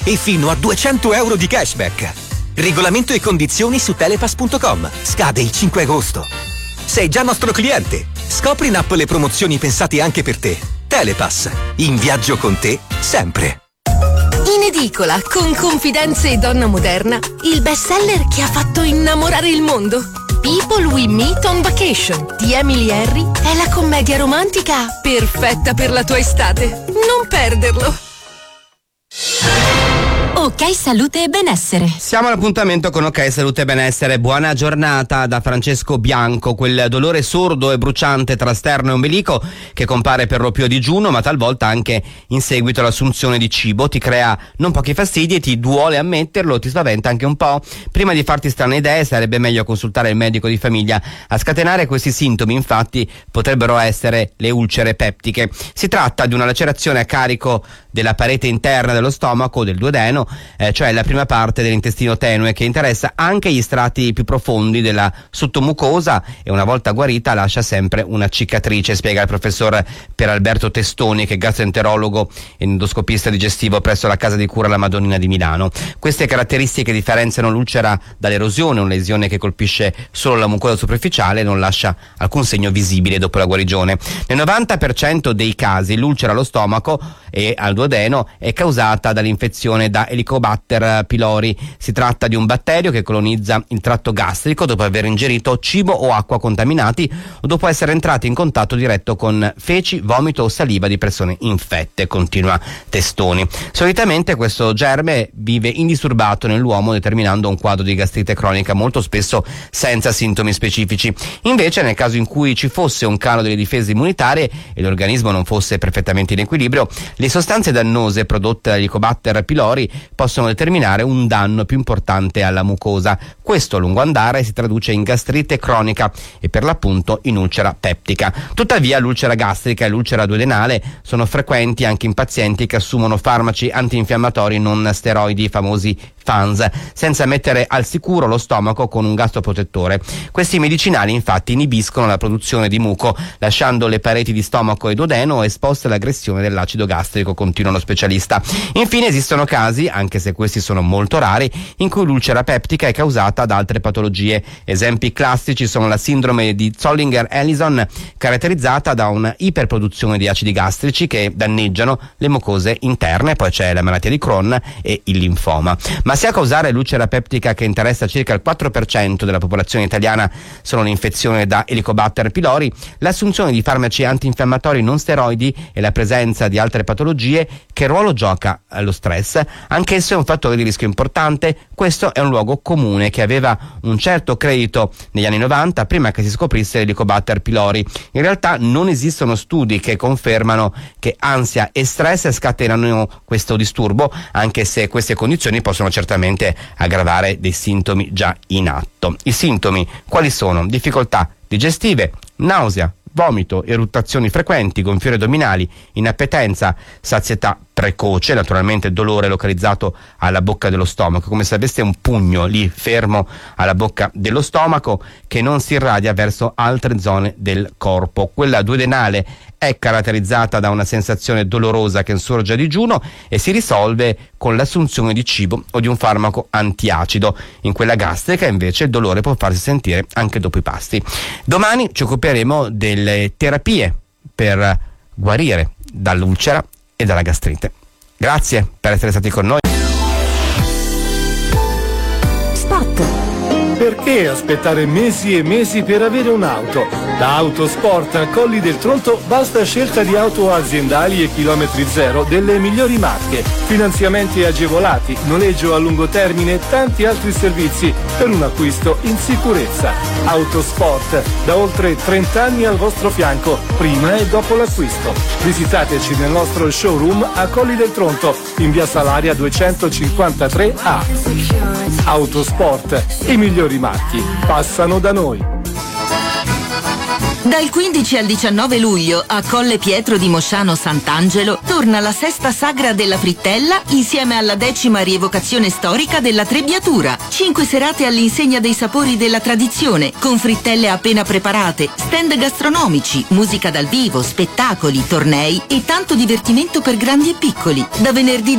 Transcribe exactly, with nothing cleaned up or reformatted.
e fino a duecento euro di cashback. Regolamento e condizioni su telepass punto com. Scade il cinque agosto. Sei già nostro cliente? Scopri in app le promozioni pensate anche per te. Telepass, in viaggio con te, sempre. In edicola, con Confidenze e Donna Moderna, il bestseller che ha fatto innamorare il mondo. People We Meet on Vacation di Emily Henry è la commedia romantica perfetta per la tua estate. Non perderlo! Ok Salute e Benessere. Siamo all'appuntamento con Ok Salute e Benessere. Buona giornata da Francesco Bianco. Quel dolore sordo e bruciante tra sterno e ombelico che compare per lo più a digiuno, ma talvolta anche in seguito all'assunzione di cibo, ti crea non pochi fastidi e ti duole ammetterlo, ti spaventa anche un po'. Prima di farti strane idee sarebbe meglio consultare il medico di famiglia. A scatenare questi sintomi infatti potrebbero essere le ulcere peptiche. Si tratta di una lacerazione a carico della parete interna dello stomaco, del duodeno, eh, cioè la prima parte dell'intestino tenue, che interessa anche gli strati più profondi della sottomucosa e una volta guarita lascia sempre una cicatrice, spiega il professor Pieralberto Testoni, che è gastroenterologo e endoscopista digestivo presso la casa di cura La Madonnina di Milano. Queste caratteristiche differenziano l'ulcera dall'erosione, una lesione che colpisce solo la mucosa superficiale e non lascia alcun segno visibile dopo la guarigione. Nel novanta per cento dei casi l'ulcera allo stomaco e al duodeno è causata dall'infezione da Helicobacter pylori. Si tratta di un batterio che colonizza il tratto gastrico dopo aver ingerito cibo o acqua contaminati o dopo essere entrati in contatto diretto con feci, vomito o saliva di persone infette, continua Testoni. Solitamente questo germe vive indisturbato nell'uomo, determinando un quadro di gastrite cronica molto spesso senza sintomi specifici. Invece, nel caso in cui ci fosse un calo delle difese immunitarie e l'organismo non fosse perfettamente in equilibrio, le sostanze dannose prodotte dagli Helicobacter pylori possono determinare un danno più importante alla mucosa. Questo a lungo andare si traduce in gastrite cronica e per l'appunto in ulcera peptica. Tuttavia l'ulcera gastrica e l'ulcera duodenale sono frequenti anche in pazienti che assumono farmaci antinfiammatori non steroidi, i famosi F A N S, senza mettere al sicuro lo stomaco con un gastroprotettore. Questi medicinali infatti inibiscono la produzione di muco, lasciando le pareti di stomaco e duodeno esposte all'aggressione dell'acido gastrico, continua lo specialista. Infine esistono casi, anche se questi sono molto rari, in cui l'ulcera peptica è causata da altre patologie. Esempi classici sono la sindrome di Zollinger-Ellison, caratterizzata da una iperproduzione di acidi gastrici che danneggiano le mucose interne, poi c'è la malattia di Crohn e il linfoma. Ma se a causare l'ulcera peptica, che interessa circa il quattro per cento della popolazione italiana, sono l'infezione da Helicobacter pylori, l'assunzione di farmaci antinfiammatori non steroidi e la presenza di altre patologie, che ruolo gioca lo stress? Anch'esso è un fattore di rischio importante. Questo è un luogo comune che aveva un certo credito negli anni novanta, prima che si scoprisse l'Helicobacter pylori. In realtà non esistono studi che confermano che ansia e stress scatenano questo disturbo, anche se queste condizioni possono certamente aggravare dei sintomi già in atto. I sintomi quali sono? Difficoltà digestive, nausea, vomito, eruttazioni frequenti, gonfiore addominali, inappetenza, sazietà precoce, naturalmente dolore localizzato alla bocca dello stomaco, come se aveste un pugno lì fermo alla bocca dello stomaco che non si irradia verso altre zone del corpo. Quella duodenale è caratterizzata da una sensazione dolorosa che insorge a digiuno e si risolve con l'assunzione di cibo o di un farmaco antiacido. In quella gastrica invece il dolore può farsi sentire anche dopo i pasti. Domani ci occuperemo delle terapie per guarire dall'ulcera e dalla gastrite. Grazie per essere stati con noi. Spot. Perché aspettare mesi e mesi per avere un'auto? Da Autosport a Colli del Tronto basta scelta di auto aziendali e chilometri zero delle migliori marche, finanziamenti agevolati, noleggio a lungo termine e tanti altri servizi per un acquisto in sicurezza. Autosport, da oltre trenta anni al vostro fianco, prima e dopo l'acquisto. Visitateci nel nostro showroom a Colli del Tronto, in via Salaria duecentocinquantatré A. Autosport, i migliori marchi passano da noi. Dal quindici al diciannove luglio a Colle Pietro di Mosciano Sant'Angelo torna la sesta sagra della frittella insieme alla decima rievocazione storica della trebbiatura. Cinque serate all'insegna dei sapori della tradizione, con frittelle appena preparate, stand gastronomici, musica dal vivo, spettacoli, tornei e tanto divertimento per grandi e piccoli. Da venerdì